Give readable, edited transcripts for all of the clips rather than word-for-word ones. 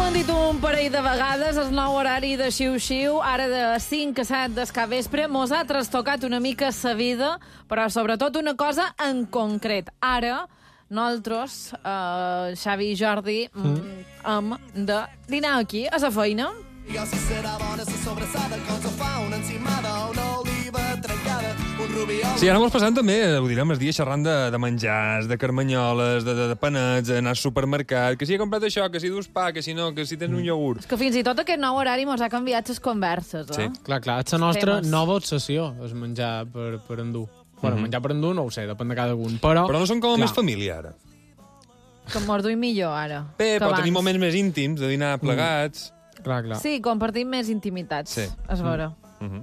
sentit un parell de vegades el nou horari de xiu-xiu, ara de 5 a 7 del capvespre. Mos ha trastocat una mica sa vida, però sobretot una cosa en concret. Ara, nosaltres, Xavi i Jordi, hem de dinar aquí, a la feina. Si serà bona la sobrassada quan se fa una encimada o una oliva trencada, un rubiol... Sí, ara mos passant també, ho direm, els dies xerrant de menjars, de carmanyoles, de panets, anar al supermercat, que si he comprat això, que si dus pa, que si no, que si tens un iogurt. És que fins i tot aquest nou horari mos ha canviat les converses, eh? Sí. Clar, és la nostra Temes. nova obsessió, és menjar per endur. Bueno, menjar per endur no ho sé, depèn de cada un. Però Però no són com a clar, més família, ara. Que mos duim millor, ara. Bé, que però abans. tenim moments més íntims, de dinar plegats. Clar. Sí, compartim més intimitats, Sí. és vera.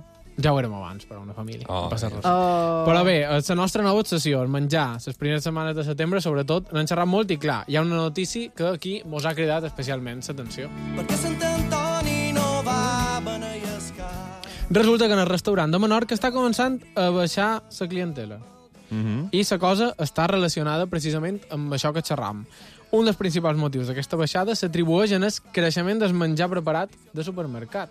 Ja ho érem abans, però una família. Oh, no passa res. Oh. Però bé, la nostra nova obsessió és menjar les primeres setmanes de setembre, sobretot, n'hem xerrat molt i clar, hi ha una notícia que aquí mos ha cridat especialment l'atenció. Perquè Sant Antoni no va beneiescar. Resulta que en el restaurant de Menorca està començant a baixar la clientela. I la cosa està relacionada precisament amb això que xerram. Un dels principals motius d'aquesta baixada s'atribueix en el creixement del menjar preparat de supermercat.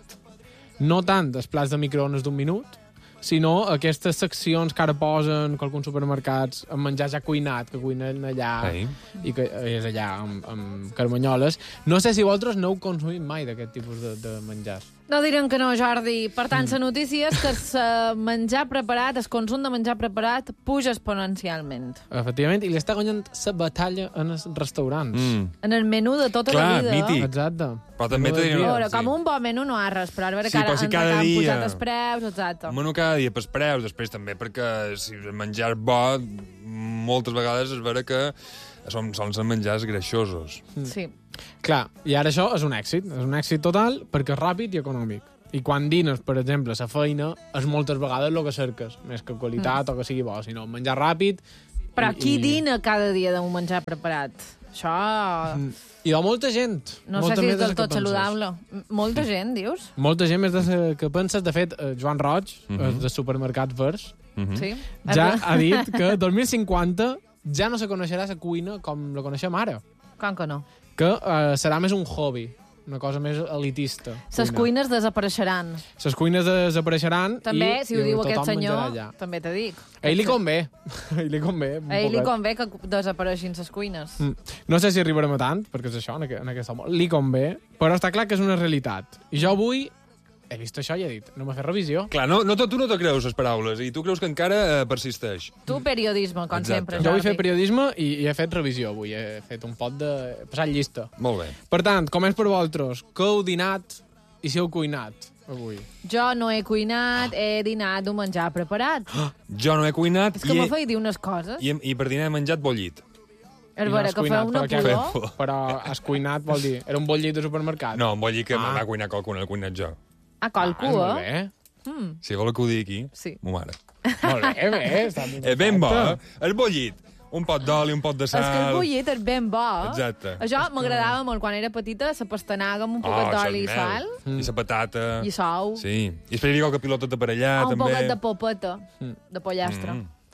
No tant els plats de microones d'un minut, sinó aquestes seccions que ara posen alguns supermercats amb menjar ja cuinat, que cuinen allà i que és allà amb carmanyoles. No sé si vosaltres no heu consumit mai d'aquest tipus de menjars. No direm que no, Jordi. Per tant, la notícia és que el menjar preparat, el consum de menjar preparat, puja exponencialment. Efectivament, i li està guanyant la batalla en els restaurants. En el menú de tota Clar, la vida. mític. Exacte. Però també Menú t'he del de dir dia. Veure, sí. com un bon menú no ha res, però ara Sí, però si cada han dia- pujat els preus, exacte. Un menú cada dia pels preus, després també perquè si el menjar és bo, moltes vegades es veure que solen ser menjars greixosos. Sí. Clar, i ara això és un èxit total perquè és ràpid i econòmic. I quan dines, per exemple, a la feina, és moltes vegades el que cerques, més que qualitat o que sigui bo, sinó menjar ràpid. Però qui dina cada dia d'un menjar preparat? Això... I de molta gent. No sé molta si més és de del la que tot penses. saludable. Molta gent, dius? Molta gent més de la que penses. De fet, Joan Roig, de Supermercat Vers, Sí. ja ha dit que el 2050 ja no se coneixerà la cuina com la coneixem ara. Com que no? Que serà més un hobby, una cosa més elitista. Les cuines desapareixeran. Les cuines desapareixeran També, si ho diu aquest tothom senyor, menjarà allà. també t'he dit. A ell li convé. A ell li convé. A ell li convé que desapareixin les cuines. No sé si arribarem a tant, perquè és això, en aquest home. Li convé, però està clar que és una realitat. I jo avui he vist això i he dit, no m'ha fet revisió. Clar, tu no te creus les paraules i tu creus que encara persisteix. Tu, periodisme, com Exacte. sempre, Jo vull fer Jordi. periodisme i he fet revisió avui. He fet un pot de... He passat llista. Molt bé. Per tant, com és per vosaltres? Que heu dinat i si heu cuinat avui? Jo no he cuinat, he dinat un menjar preparat. Jo no he cuinat És que m'ho feia dir unes coses. i per dinar he menjat bollit. És I no vera, has que cuinat, fa una però què? pudor. Però has cuinat, vol dir, era un bollit de supermercat? No, un bollit que m'ha cuinat qualcú, no l'he cuinat jo. A qualcú, Molt eh? bé. Si vol que ho digui aquí, Sí. mo mare. Molt bé, està És ben bo, eh? El bollit. Un pot d'oli, un pot de És que el sal... bullit és ben bo. Exacte. Això m'agradava molt quan era petita, la pastanaga amb un poquet això és d'oli i mel. sal. I la patata. I sou. Sí. I després hi ha qualque pilota per allà, Un també. poquet de popeta, de pollastre.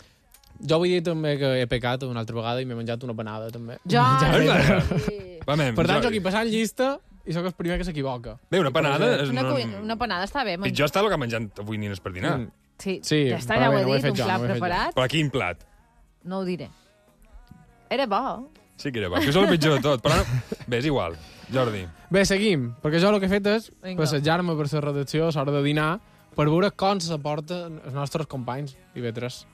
Jo vull dir també que he pecat una altra vegada i m'he menjat una panada, també. Jordi! Va, mem, Per tant, Jordi. jo aquí passant llista i sóc el primer que s'equivoca. Bé, una panada... És Una panada està bé. Pitjor està el que menjant avui nines per dinar. Sí, Sí, ja està, però ja ho bé, he no ho he dit, fet un jo, plat no ho he fet jo. preparat. Però quin plat? No ho diré. Era bo. Sí que era bo. Que és el pitjor de tot. Però no... Bé, és igual. Jordi. Bé, seguim, perquè jo el que he fet és Vinga. passejar-me per la redacció a l'hora de dinar per veure com s'aporten els nostres companys IB3.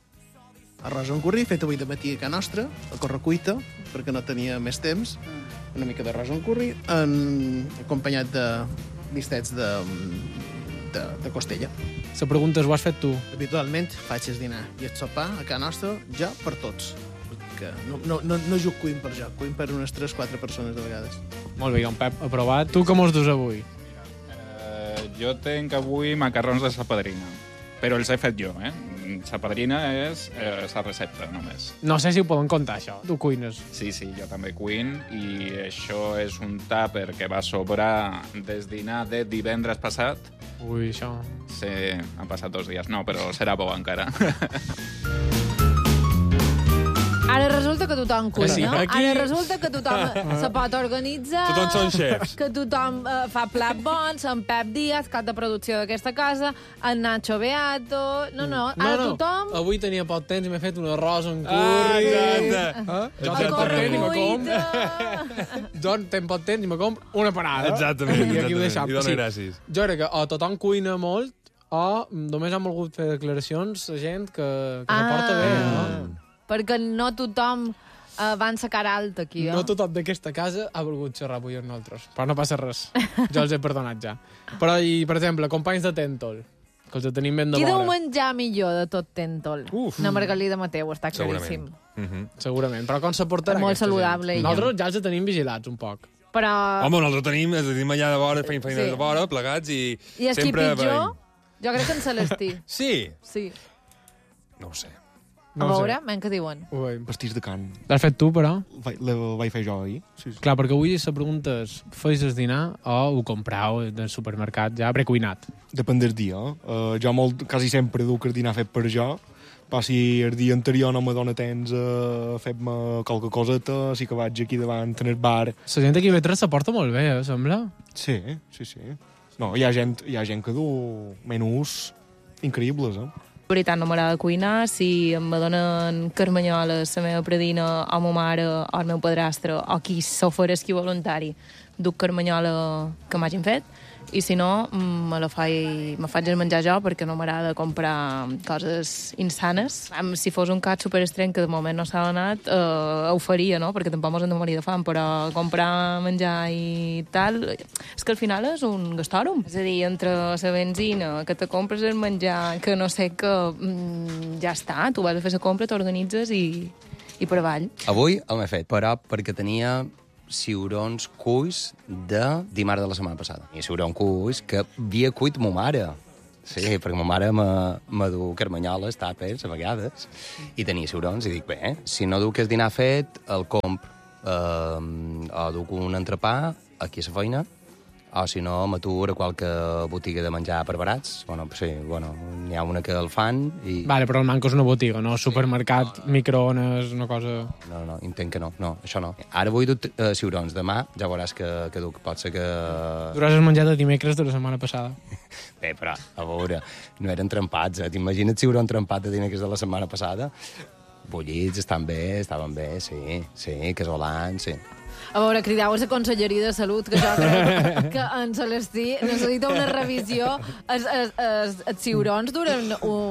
Arròs amb curri, fet avui de matí a casa nostra, a correcuita, perquè no tenia més temps. Una mica d'arròs amb curri, acompanyat de bistets de costella. La pregunta és, ho has fet tu? Habitualment faig el dinar i el sopar a casa nostra jo per tots. Perquè no juc cuint per jo, cuint per unes 3-4 persones de vegades. Molt bé, en Pep, aprovat. Tu com els dus avui? Jo tenc avui macarrons de sa padrina, però els he fet jo, eh? Sa padrina és la recepta, només. No sé si ho poden contar, això. Tu cuines. Sí, jo també cuin, i això és un tàper que va sobrar des dinar de divendres passat. Ui, això... Sí, han passat 2 dies. No, però serà bo encara. Ara resulta resulta que tothom cuina. Sí, aquí- Ara resulta que tothom se pot organitzar. Tothom són xefs. Que tothom fa plats bons, en Pep Díaz, cap de producció d'aquesta casa, en Nacho Beato... No, ara tothom... Avui tenia poc temps i m'he fet un arròs amb Ah, curri. exacte. Jo A tenc poc temps i me correcuita. Jo tenc poc temps i me compro una panada. Exactament, I aquí ho exactament. deixam. I dona gràcies. Jo crec que o tothom cuina molt o només han volgut fer declaracions a gent que se porta bé, no? Perquè no tothom va en sa cara alta aquí, No tothom d'aquesta casa ha volgut xerrar avui amb nosaltres, però no passa res. Jo els he perdonat ja. Però, i, per exemple, companys de Tentol, que els tenim ben de Qui deu vora. menjar millor de tot Tentol? Na Margalida Mateu, està claríssim. Segurament. Però com se portarà Molt aquesta saludable, gent? ella. Nosaltres ja els tenim vigilats un poc. Però... Home, nosaltres tenim allà de vora, feim feina Sí. de vora, plegats, i I és qui sempre... pitjor? Jo crec que en Celestí. Sí? Sí. No ho sé. A veure, men què diuen? Ho veiem. Pastís de carn. L'has fet tu, però? La vaig fer jo ahir. Sí. Clar, perquè avui la pregunta és, feis el dinar o ho comprau del supermercat ja precuinat? Depèn del dia. Jo quasi sempre duc el dinar fet per jo. Però si el dia anterior no me dóna temps a fer-me qualque coseta, sí que vaig aquí davant en el bar. La gent aquí a Vetres se porta molt bé, sembla. Sí. No, hi ha gent que du menús increïbles, La veritat, no m'agrada cuinar. Si em donen carmanyoles, la meva predina, o ma mare, o el meu padrastre, o qui s'ofereix voluntari, duc carmanyola que m'hagin fet. I si no, me faig el menjar jo, perquè no m'agrada comprar coses insanes. Si fos un cas superestrany que de moment no s'ha donat, ho faria, no? Perquè tampoc mos hem de morir de fam, però comprar menjar i tal... És que al final és un gastòrum. És a dir, entre la benzina, que te compres el menjar, que no sé que... ja està, tu vas a fer la compra, t'organitzes i per avall. Avui el m'he fet, però perquè tenia ciurons cuis de dimarts de la setmana passada. I ciurons cuis que havia cuit ma mare. Sí, perquè ma mare me du carmanyoles, tapes, a vegades, i tenia ciurons, i dic, bé, si no duc el dinar fet, el compro. O duc un entrepà aquí a la feina, o si no, m'aturo a qualque botiga de menjar per barats. N'hi ha una que el fan i... Vale, però el manco és una botiga, no? Supermercat, microones, una cosa... No, entenc que no, això no. Ara vull dur ciurons, demà ja veuràs que duc, pot ser que... Duràs el menjar de dimecres de la setmana passada. Bé, però, a veure, no eren trempats, T'imagines ciuron trempat de dimecres de la setmana passada? Bullits, estaven bé, sí, casolans, sí. A veure, cridau a la Conselleria de Salut, que jo crec que en Celestí necessita una revisió. Els ciurons duren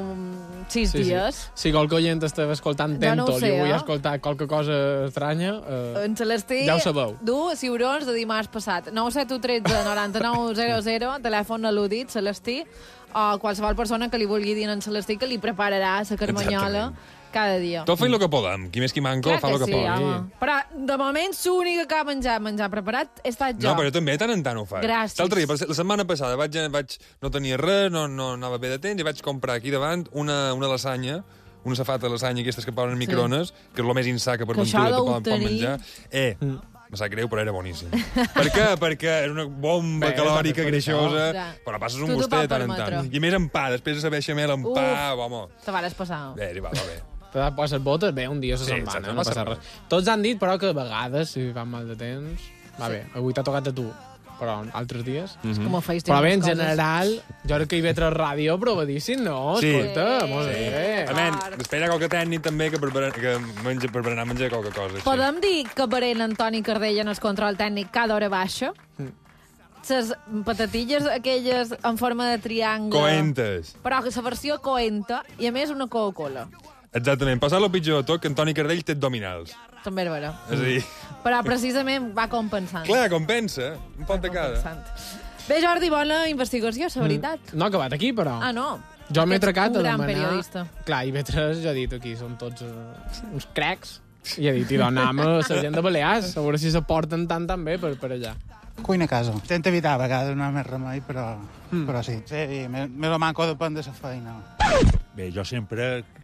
6 dies. Si qualque oient estava escoltant Jo no ho Tentol sé, i avui eh? ha escoltat qualque cosa estranya... En Celestí ja ho sabeu. du ciurons de dimarts passat. 971 13 99 00, telèfon al·ludit, Celestí, o qualsevol persona que li vulgui dir en Celestí que li prepararà la carmanyola cada dia. Tot fent el que podem. Qui més qui manco Clar fa el que sí, pot. home. Però, de moment, l'única que ha menjar preparat he estat jo. No, però jo també tant en tant ho faig. Gràcies. L'altre dia, la setmana passada, no tenia res, no anava bé de temps, i vaig comprar aquí davant una lasanya, una safata de lasanya, aquestes que posen en microones, que és el més insà que per Que això ventura deu pot menjar. Me sap greu, però era boníssim. Per què? Perquè era una bomba calòrica, greixosa, Ja. però passes un Tu t'ho gustet pots tant en permetre. tant. I a més en pa, després de saber xamel en pa, home. Te vares passar. Bé, va bé. Te poses botes, bé, un dia a la Sí, setmana, exacte, no passa res. Tots han dit, però, que a vegades, si fan mal de temps... Va bé, avui t'ha tocat a tu, però altres dies... Com ho feis? Però bé, en coses. general, jo crec que IB3 Ràdio provadíssim, no? Sí. Escolta, molt bé. A més, després hi ha qualque tècnic també que per berenar menjar qualque cosa. Sí. Podem dir que Barent Antoni Cardella en el control tècnic cada hora baixa? Les patatilles aquelles en forma de triangle... Coentes. Però que la versió coenta i, a més, una Coca-Cola. Exactament. Passar el pitjor de tot, que Antoni Cardell té abdominals. També és vera. És a dir, Però, precisament, va compensant. clar, compensa. Un pot de cada. Compensant. Bé, Jordi, bona investigació, la veritat. No ha acabat aquí, però... Ah, no? Jo m'he Ets trecat un a gran demanar... periodista. Clar, IB3, ja he dit aquí, són tots uns crecs. I he dit, i donam a la gent de Balears, a veure si se porten tan bé per allà. Cuina a casa. Intento evitar a vegades, no hi ha més remei, però sí. Sí, me lo manco depèn de la feina. Bé, jo sempre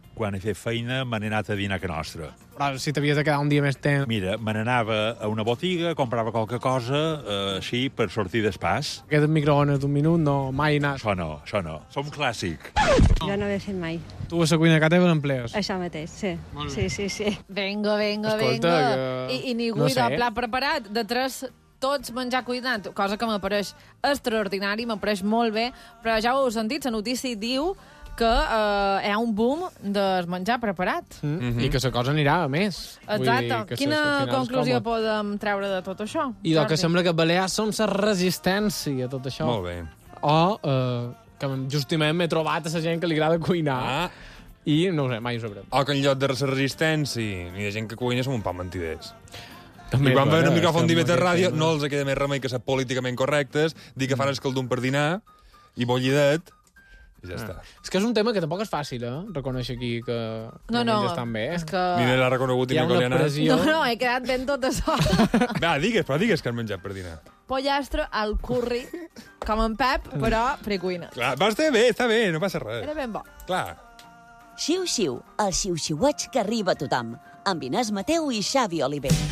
quan he fet feina, me n'he anat a dinar a casa nostra. Però si t'havies de quedar un dia més temps... Mira, me n'anava a una botiga, comprava qualque cosa, així, per sortir d'espàs. Aquest microones d'un minut, no, mai anar. Això no. Som clàssic. Jo no ho he fet mai. Tu a la cuina que teva l'emplees. Això mateix, sí. Sí. Venga. Escolta, I ningú hi de plat preparat. De tres, tots menjar cuinat, cosa que m'apareix extraordinari, m'apareix molt bé, però ja ho heu sentit, la notícia diu que hi ha un boom del menjar preparat. I que la cosa anirà a més. Exacte. Quina conclusió podem treure de tot això? I del que sembla que Balears som la resistència a tot això. Molt bé. O que justament m'he trobat a la gent que li agrada cuinar. I no ho sé, mai ho sabrem. O que en lloc de la resistència i de gent que cuina som un poc mentiders. També I quan veuen un micròfon d'IV3 Ràdio no els queda més remei que ser políticament correctes, dir que fan escaldum per dinar i bollidet, i ja està. És que és un tema que tampoc és fàcil, reconèixer aquí que no estan bé. És que... Ni l'ha reconegut i hi ha una pressió. No, he quedat ben tot això. Va, digues que has menjat per dinar. Pollastre al curri, com en Pep, però precuina. Clar, va, està bé, no passa res. Era ben bo. Clar. Xiu-xiu, el xiu-xiueig que arriba a tothom, amb Inés Mateu i Xavi Oliver.